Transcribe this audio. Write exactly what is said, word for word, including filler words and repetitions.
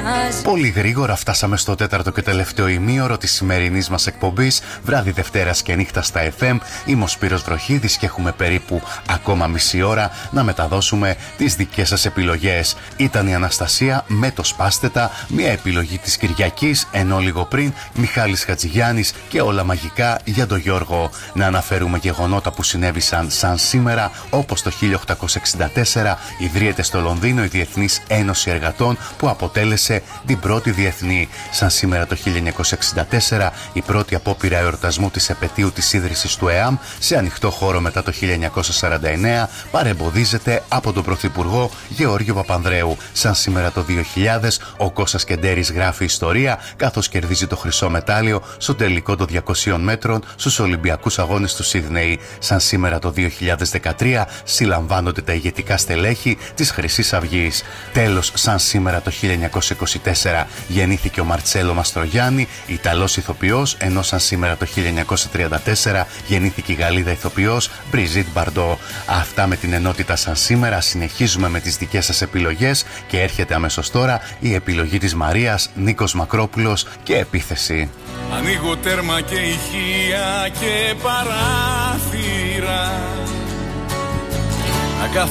μοιάζει. Πολύ γρήγορα φτάσαμε στο τέταρτο και τελευταίο ημίωρο της σημερινής μας εκπομπής, βράδυ Δευτέρας και νύχτα στα εφ εμ. Είμαι ο Σπύρος Βροχίδης και έχουμε περίπου ακόμα μισή ώρα να μεταδώσουμε τις δικές σας επιλογές. Ήταν η Αναστασία με το Σπάστετα, μια επιλογή της Κυριακής, ενώ λίγο πριν Μιχάλης Χατζηγιάννης και όλα μαγικά για τον Γιώργο. Να αναφέρουμε γεγονότα που συνέβησαν σαν σήμερα, όπως το χίλια οκτακόσια εξήντα τέσσερα ιδρύεται στο Λονδίνο η Διεθνής Ένωση Εργατών, που αποτέλεσε την πρώτη διεθνή. Σαν σήμερα το χίλια εννιακόσια εξήντα τέσσερα η πρώτη απόπειρα εορτασμού της επετείου της ίδρυσης του ΕΑΜ σε ανοιχτό χώρο μετά το χίλια εννιακόσια σαράντα εννέα παρεμποδίζεται από τον Πρωθυπουργό Γεώργιο Παπανδρέου. Σαν σήμερα το δύο χιλιάδες ο Κώστας Κεντέρης γράφει ιστορία, καθώς κερδίζει το χρυσό μετάλλιο στο τελικό των διακοσίων μέτρων στους Ολυμπιακούς Αγώνες του Σίδνεϊ. Σαν σήμερα το δύο χιλιάδες δεκατρία συλλαμβάνονται τα ηγετικά στελέχη της Χρυσής Αυγής. Τέλος, σαν σήμερα το χίλια εννιακόσια είκοσι τέσσερα γεννήθηκε ο Μαρτσέλο Μαστρογιάννη, Ιταλός ηθοποιός, ενώ σαν σήμερα το χίλια εννιακόσια τριάντα τέσσερα γεννήθηκε η Γαλλίδα ηθοποιός Μπριζίτ Μπαρντό. Αυτά με την ενότητα σαν σήμερα. Συνεχίζουμε με τις δικές σας επιλογές και έρχεται αμέσως τώρα η επιλογή της Μαρίας, Νίκος Μακρόπουλος και Επίθεση. Ανοίγω τέρμα και ηχεία και παράθυρα, να